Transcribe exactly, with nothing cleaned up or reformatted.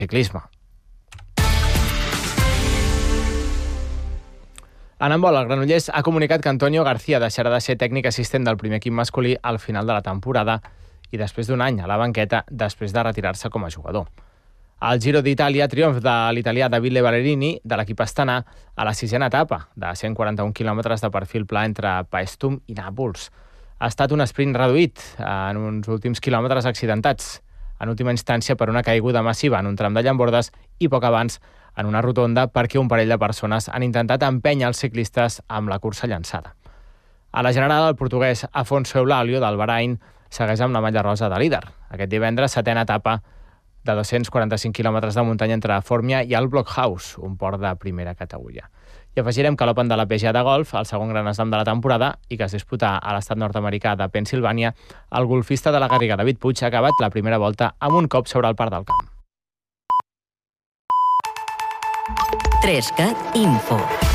ciclisme. En handbol, el Granollers ha comunicat que Antonio García deixarà de ser tècnic assistent del primer equip masculí al final de la temporada i després d'un any a la banqueta després de retirar-se com a jugador. El Giro d'Itàlia, triomf de l'italià Davide Ballerini de l'equip astana a la sisena etapa de cent quaranta-un quilòmetres de perfil pla entre Paestum i Nàpols. Ha estat un sprint reduït en uns últims quilòmetres accidentats, en última instància per una caiguda massiva en un tram de llambordes i poc abans en una rotonda perquè un parell de persones han intentat empènyer els ciclistes amb la cursa llançada. A la general, el portuguès Afonso Eulálio del Bahrain segueix amb la malla rosa de líder. Aquest divendres, setena etapa de dos-cents quaranta-cinc quilòmetres de muntanya entre Fòrmia i el Blockhaus, un port de primera categoria. I afegirem que l'Open de la P G A de golf, el segon gran slam de la temporada i que es disputa a l'estat nord-americà de Pennsilvània, el golfista de la Garriga, David Puig, ha acabat la primera volta amb un cop sobre el parc del camp. tres cat Info.